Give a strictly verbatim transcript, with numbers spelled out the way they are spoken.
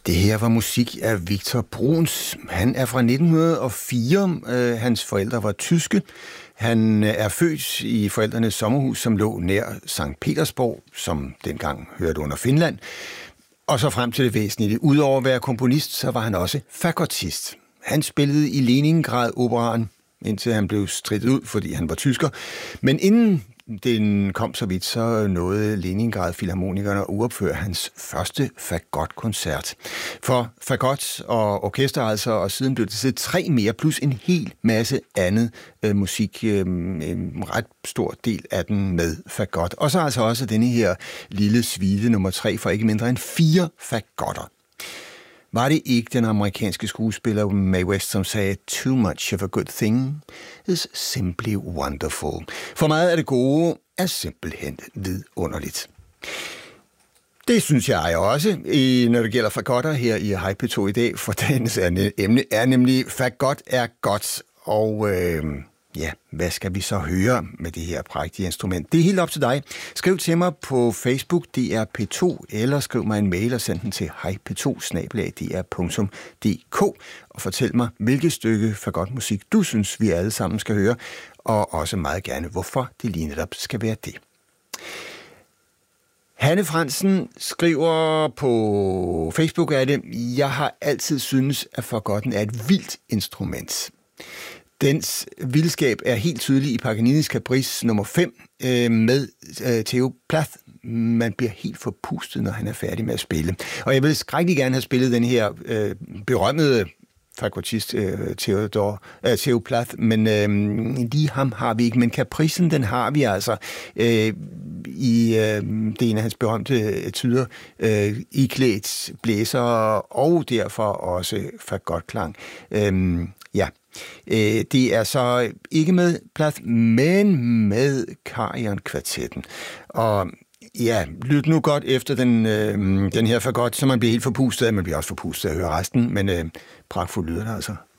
Det her var musik af Victor Bruhns. Han er fra nitten hundrede og fire. Øh, hans forældre var tyske. Han er født i forældrenes sommerhus, som lå nær Sankt Petersborg, som dengang hørte under Finland. Og så frem til det væsentlige. Udover at være komponist, så var han også fagottist. Han spillede i Leningrad-operaen, indtil han blev strittet ud, fordi han var tysker. Men inden den kom så vidt, så nåede Leningrad-filharmonikerne at uopføre hans første fagotkoncert. For fagot og orkester altså, og siden blev det så tre mere, plus en hel masse andet øh, musik, øh, en ret stor del af den med fagot. Og så altså også denne her lille suite nummer tre for ikke mindre end fire fagotter. Var det ikke den amerikanske skuespiller Mae West, som sagde, "Too much of a good thing is simply wonderful." For meget af det gode er simpelthen vidunderligt. Det synes jeg også, når det gælder fagotter her i Hej P to i dag, for dagens emne er nemlig, fagot er godt, og øh, ja, hvad skal vi så høre med det her prægtige instrument? Det er helt op til dig. Skriv til mig på Facebook, D R P to, eller skriv mig en mail og send den til hej p to snabel-a d r punktum d k, og fortæl mig, hvilket stykke fagotmusik du synes, vi alle sammen skal høre, og også meget gerne, hvorfor det lige netop skal være det. Hanne Fransen skriver på Facebook af det, jeg har altid syntes, at fagotten er et vildt instrument. Dens vildskab er helt tydelig i Paganinis Caprice nummer fem øh, med øh, Theo Plath. Man bliver helt forpustet, når han er færdig med at spille. Og jeg vil skrækkelig gerne have spillet den her øh, berømmede fagottist øh, Theodore, øh, Theo Plath, men øh, lige ham har vi ikke. Men Capricen, den har vi altså øh, i øh, det ene af hans berømte tyder, øh, iklædt blæser og derfor også fagotklang. Øh, ja. Det er så ikke med Plath, men med Karajan-kvartetten. Og ja, lyt nu godt efter den, øh, den her fagot, så man bliver helt forpustet af, man bliver også forpustet af at høre resten, men øh, pragtfuldt lyder det altså.